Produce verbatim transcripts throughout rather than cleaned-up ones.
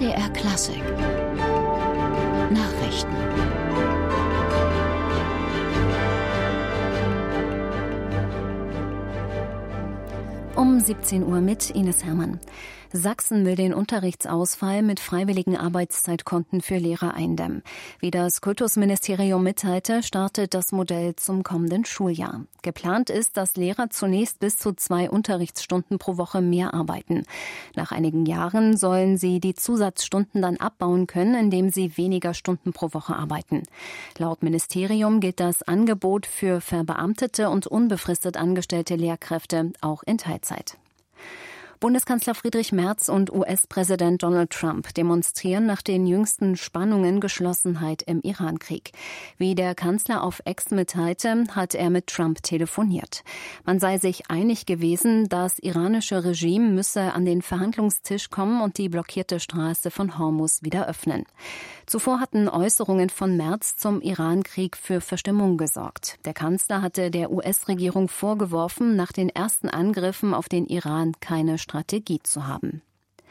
D R Klassik Nachrichten. Um siebzehn Uhr mit Ines Hermann. Sachsen will den Unterrichtsausfall mit freiwilligen Arbeitszeitkonten für Lehrer eindämmen. Wie das Kultusministerium mitteilte, startet das Modell zum kommenden Schuljahr. Geplant ist, dass Lehrer zunächst bis zu zwei Unterrichtsstunden pro Woche mehr arbeiten. Nach einigen Jahren sollen sie die Zusatzstunden dann abbauen können, indem sie weniger Stunden pro Woche arbeiten. Laut Ministerium gilt das Angebot für verbeamtete und unbefristet angestellte Lehrkräfte auch in Teilzeit. Bundeskanzler Friedrich Merz und U S-Präsident Donald Trump demonstrieren nach den jüngsten Spannungen Geschlossenheit im Iran-Krieg. Wie der Kanzler auf X mitteilte, hat er mit Trump telefoniert. Man sei sich einig gewesen, das iranische Regime müsse an den Verhandlungstisch kommen und die blockierte Straße von Hormuz wieder öffnen. Zuvor hatten Äußerungen von Merz zum Iran-Krieg für Verstimmung gesorgt. Der Kanzler hatte der U S-Regierung vorgeworfen, nach den ersten Angriffen auf den Iran keine Strategie zu haben.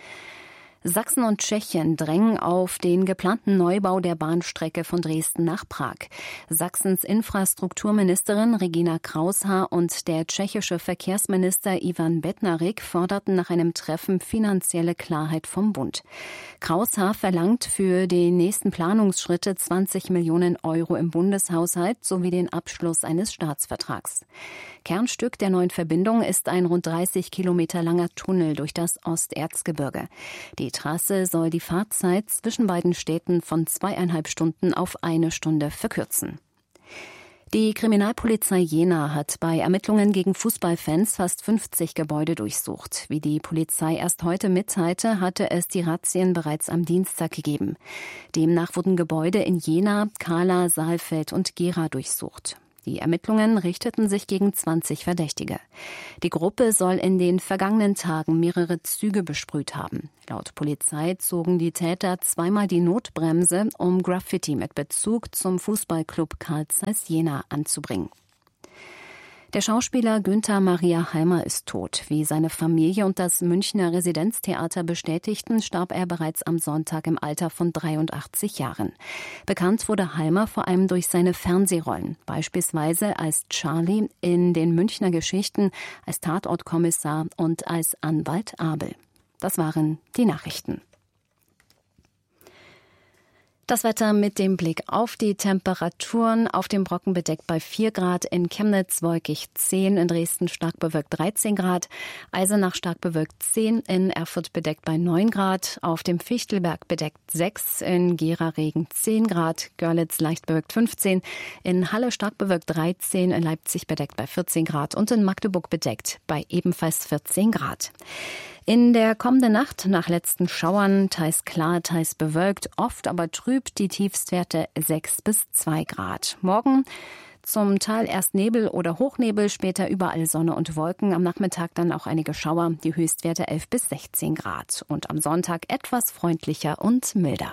Sachsen und Tschechien drängen auf den geplanten Neubau der Bahnstrecke von Dresden nach Prag. Sachsens Infrastrukturministerin Regina Kraushaar und der tschechische Verkehrsminister Ivan Bednarik forderten nach einem Treffen finanzielle Klarheit vom Bund. Kraushaar verlangt für die nächsten Planungsschritte zwanzig Millionen Euro im Bundeshaushalt sowie den Abschluss eines Staatsvertrags. Kernstück der neuen Verbindung ist ein rund dreißig Kilometer langer Tunnel durch das Osterzgebirge. Die Trasse soll die Fahrzeit zwischen beiden Städten von zweieinhalb Stunden auf eine Stunde verkürzen. Die Kriminalpolizei Jena hat bei Ermittlungen gegen Fußballfans fast fünfzig Gebäude durchsucht. Wie die Polizei erst heute mitteilte, hatte es die Razzien bereits am Dienstag gegeben. Demnach wurden Gebäude in Jena, Kahla, Saalfeld und Gera durchsucht. Die Ermittlungen richteten sich gegen zwanzig Verdächtige. Die Gruppe soll in den vergangenen Tagen mehrere Züge besprüht haben. Laut Polizei zogen die Täter zweimal die Notbremse, um Graffiti mit Bezug zum Fußballclub Carl Zeiss Jena anzubringen. Der Schauspieler Günther Maria Halmer ist tot. Wie seine Familie und das Münchner Residenztheater bestätigten, starb er bereits am Sonntag im Alter von dreiundachtzig Jahren. Bekannt wurde Halmer vor allem durch seine Fernsehrollen, beispielsweise als Charlie in den Münchner Geschichten, als Tatortkommissar und als Anwalt Abel. Das waren die Nachrichten. Das Wetter mit dem Blick auf die Temperaturen: auf dem Brocken bedeckt bei vier Grad, in Chemnitz wolkig zehn, in Dresden stark bewölkt dreizehn Grad, Eisenach stark bewölkt zehn, in Erfurt bedeckt bei neun Grad, auf dem Fichtelberg bedeckt sechs, in Gera Regen zehn Grad, Görlitz leicht bewölkt fünfzehn, in Halle stark bewölkt dreizehn, in Leipzig bedeckt bei vierzehn Grad und in Magdeburg bedeckt bei ebenfalls vierzehn Grad. In der kommenden Nacht nach letzten Schauern teils klar, teils bewölkt, oft aber trüb, die Tiefstwerte sechs bis zwei Grad. Morgen zum Teil erst Nebel oder Hochnebel, später überall Sonne und Wolken, am Nachmittag dann auch einige Schauer, die Höchstwerte elf bis sechzehn Grad. Und am Sonntag etwas freundlicher und milder.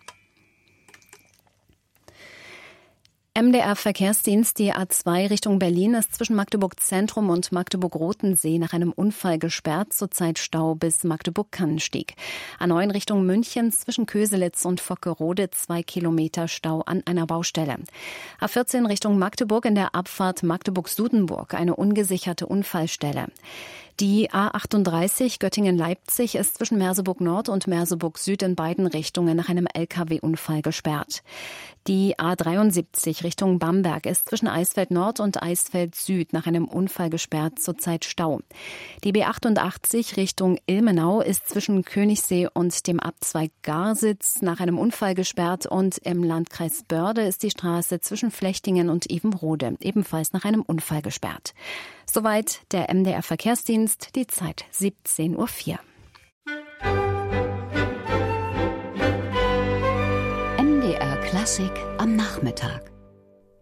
M D R-Verkehrsdienst, die A zwei Richtung Berlin ist zwischen Magdeburg Zentrum und Magdeburg-Rotensee nach einem Unfall gesperrt, zurzeit Stau bis Magdeburg-Kannenstieg. A neun Richtung München zwischen Köselitz und Vockerode zwei Kilometer Stau an einer Baustelle. A vierzehn Richtung Magdeburg in der Abfahrt Magdeburg-Sudenburg eine ungesicherte Unfallstelle. Die A achtunddreißig Göttingen-Leipzig ist zwischen Merseburg Nord und Merseburg Süd in beiden Richtungen nach einem L K W-Unfall gesperrt. Die A dreiundsiebzig Richtung Bamberg ist zwischen Eisfeld Nord und Eisfeld Süd nach einem Unfall gesperrt, zurzeit Stau. Die B achtundachtzig Richtung Ilmenau ist zwischen Königssee und dem Abzweig Garsitz nach einem Unfall gesperrt und im Landkreis Börde ist die Straße zwischen Flechtingen und Evenrode ebenfalls nach einem Unfall gesperrt. Soweit der M D R-Verkehrsdienst, die Zeit siebzehn Uhr vier. M D R Klassik am Nachmittag.